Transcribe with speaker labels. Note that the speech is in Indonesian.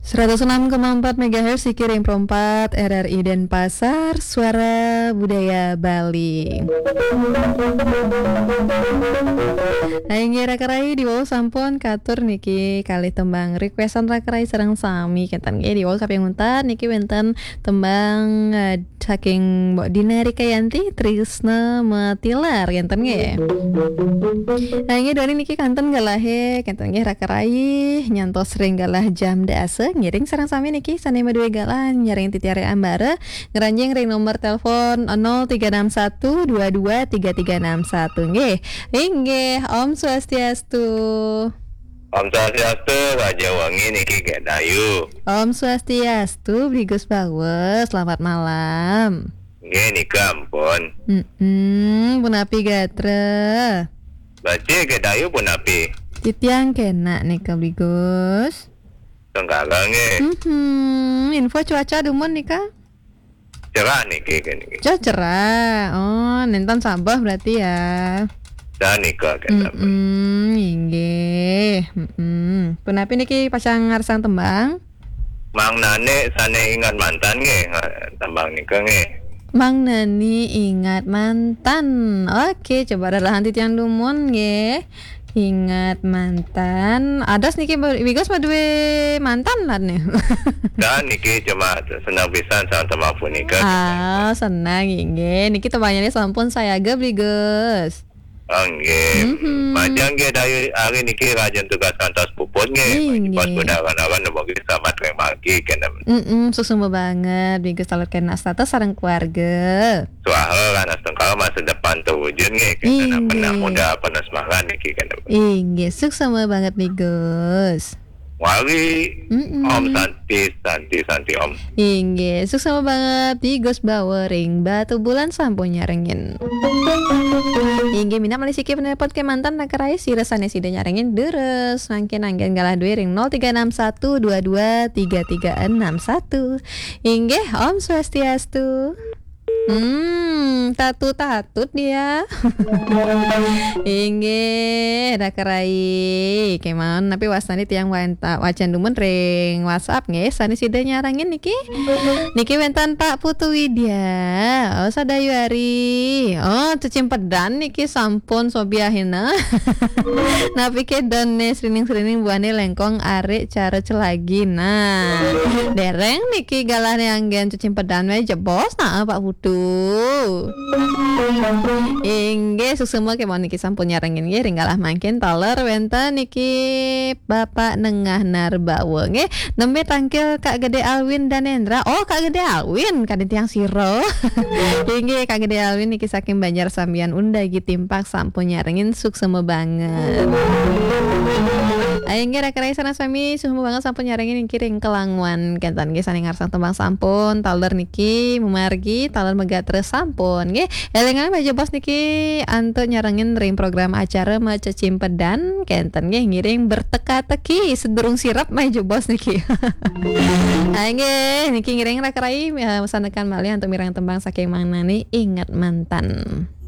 Speaker 1: 106,4 MHz Sikiring Perempat RRI Denpasar, Suara Budaya Bali. Aing rakarai di bawah sampun katur niki kali tembang requestan rakarai sareng sami kentan ge di bawah kaping untan niki wenten tembang saking Mbok Dina Rikayanti Trisna Matilar kentan ge. Aing doni niki kanten galahe kentan ge rakarai nyantos ring galah jam dase ngiring sareng sami niki sanema dua galan nyaring titiare ambare ngeranjing ring nomor telepon 0361223361 nggih. Nggih, Om Swastiastu.
Speaker 2: Om Swastiastu, Raja Wangi niki Gedayu.
Speaker 1: Om Swastiastu, Brigus Bawe, selamat malam.
Speaker 2: Nggih nika ampun.
Speaker 1: Punapi gatra.
Speaker 2: Bace Gedayu pun api.
Speaker 1: Titiang kena nika Brigus.
Speaker 2: Tenggalang
Speaker 1: Info cuaca dumun nika?
Speaker 2: Cerah niki niki.
Speaker 1: Cerah. Oh, nentan sabah berarti ya.
Speaker 2: Dan nika kata.
Speaker 1: Inggih. Punapi niki pasang ngarsang tembang?
Speaker 2: Mang Nane sane ingat mantan nge tembang nika nge.
Speaker 1: Mang Nani ingat mantan. Oke, coba ada hanti tiang dumun nge. Ingat mantan. Adas niki Bigos madue mantan lah nih.
Speaker 2: Dan niki cuma senang pisan sama tembang punika.
Speaker 1: Senang inggih. Niki tembangnya sampun saya ge Bigos.
Speaker 2: Nggih. Panjang Gedayu hari niki rajan tugas kantor puput nge. Pas budak-budak nembang sama terima lagi kena.
Speaker 1: Susumba banget Bigos talur kena status sareng keluarga.
Speaker 2: Soal kan astengkal masa depan terwujud nge. Kena pernah muda pernah semangat niki kena.
Speaker 1: Inggih, suksema banget Bigos.
Speaker 2: Wali Om Santi Om.
Speaker 1: Inggih, suksema banget Bigos Bawering Batu Bulan sampun nyarengin. Inggih mina mali sikip nepot ke mantan nakarai siresane sida nyarengin deres mangkin anggen galah duwe ring 0361223361. Inggih Om Swastiastu. Tatut dia. Inggih rakarai keman tapi wasani tiang wacan dumun ring WhatsApp nggih sani sida nyarangin niki wentan Pak Putu Widya. Oh sadayu ari. Oh cecimpedan niki sampun sobiahina. Napi ke done srining buane lengkong arek cara celagi. Nah dereng niki galane anggen cecimpedan we jebos nah Pak Putu. Inggih susuma kemon niki sampun nyarengin nggih ringgalah mangkin taler wenten niki Bapak Nengah Narbawa nggih nembe tangkil Kak Gede Alwin dan Endra. Oh Kak Gede Alwin kadin tiang siro. Inggih Kak Gede Alwin niki saking Banjar Sambian Undagi Timpak sampun nyarengin suksema banget. Ayo nggih rakarai sana sami suksema banget sampun nyarengin niki ring Kelangwan kentan nggih sane ngarsang tembang sampun taler niki mumargi taler megatre sampun nggih elengan baja bos niki antuk nyarengin ring program acara maca cimpedan kenten nggih ngiring berteka-teki sedurung sirap maja bos niki. Nggih niki ngiring rakarai sanekan malih antuk mirang tembang saking Mang Nani ingat mantan.